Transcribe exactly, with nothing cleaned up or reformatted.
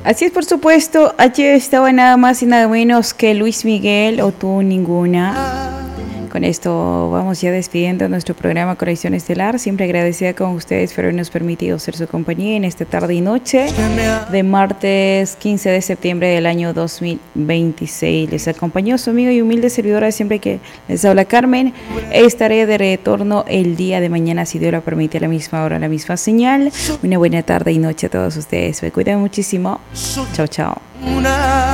Así es, por supuesto, allí estaba nada más y nada menos que Luis Miguel o Tú Ninguna. Con esto vamos ya despidiendo nuestro programa Conexión Estelar. Siempre agradecida con ustedes por habernos permitido ser su compañía en esta tarde y noche de martes quince de septiembre del año dos mil veintiséis. Les acompañó su amigo y humilde servidora siempre que les habla Carmen. Estaré de retorno el día de mañana, si Dios lo permite, a la misma hora, a la misma señal. Una buena tarde y noche a todos ustedes. Me cuidan muchísimo. Chao, chao.